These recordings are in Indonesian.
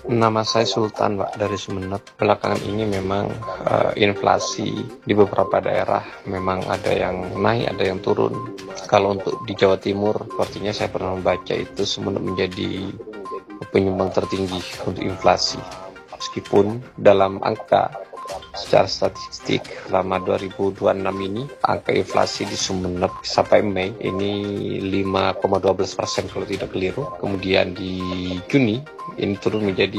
Nama saya Sultan, Pak, dari Sumeneb. Belakangan ini memang inflasi di beberapa daerah memang ada yang naik, ada yang turun. Kalau untuk di Jawa Timur, sepertinya saya pernah membaca itu Sumeneb menjadi penyumbang tertinggi untuk inflasi. Meskipun dalam angka secara statistik selama 2026 ini angka inflasi di Sumeneb sampai Mei ini 5,12% kalau tidak keliru. Kemudian di Juni ini turun menjadi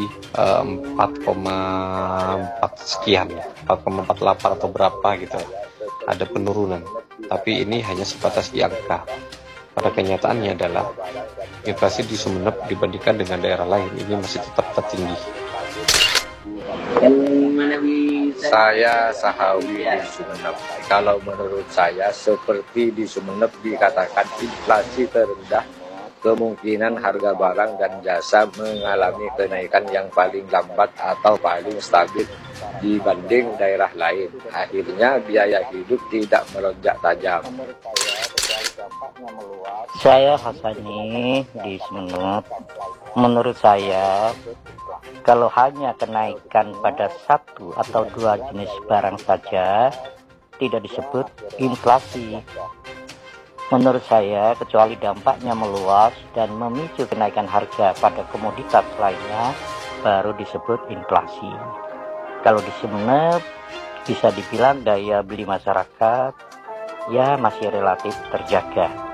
4,4 sekian, 4,48 atau berapa gitu. Ada penurunan. Tapi ini hanya sebatas di angka. Pada kenyataannya adalah inflasi di Sumeneb dibandingkan dengan daerah lain ini masih tetap tertinggi. Saya Sahawi di Sumeneb. Kalau menurut saya seperti di Sumeneb dikatakan inflasi terendah, kemungkinan harga barang dan jasa mengalami kenaikan yang paling lambat atau paling stabil dibanding daerah lain. Akhirnya biaya hidup tidak melonjak tajam. Saya Hasani di Sumeneb. Menurut saya, kalau hanya kenaikan pada satu atau dua jenis barang saja, tidak disebut inflasi. Menurut saya, kecuali dampaknya meluas dan memicu kenaikan harga pada komoditas lainnya, baru disebut inflasi. Kalau di Sumeneb, bisa dibilang daya beli masyarakat ya masih relatif terjaga.